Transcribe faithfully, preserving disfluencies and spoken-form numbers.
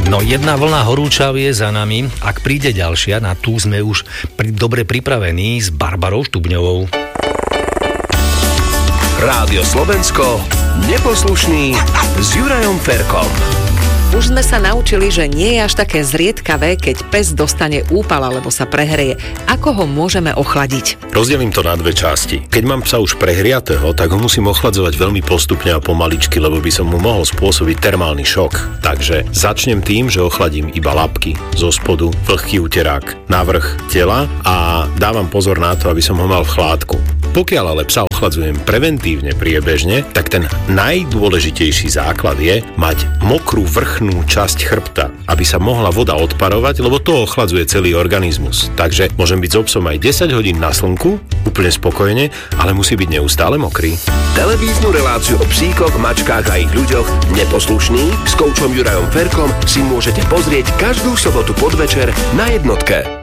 No jedna vlna horúčavy je za nami. Ak príde ďalšia, na tú sme už pri, dobre pripravení s Barbarou Štubňovou. Rádio Slovensko, Neposlušný s Jurajom Ferkom. Už sme sa naučili, že nie je až také zriedkavé, keď pes dostane úpal alebo sa prehreje. Ako ho môžeme ochladiť? Rozdelím to na dve časti. Keď mám psa už prehriatého, tak ho musím ochladzovať veľmi postupne a pomaličky, lebo by som mu mohol spôsobiť termálny šok. Takže začnem tým, že ochladím iba labky, zo spodu, vlhký uterák, navrch tela a dávam pozor na to, aby som ho mal v chládku. Pokiaľ ale psa ochladzujem preventívne priebežne, tak ten najdôležitejší základ je mať mokrú vrchnú časť chrbta, aby sa mohla voda odparovať, lebo to ochladzuje celý organizmus. Takže môžem byť so psom aj desať hodín na slnku, úplne spokojne, ale musí byť neustále mokrý. Televíznu reláciu o psíkoch, mačkách a ich ľuďoch Neposlušný s koučom Jurajom Ferkom si môžete pozrieť každú sobotu podvečer na Jednotke.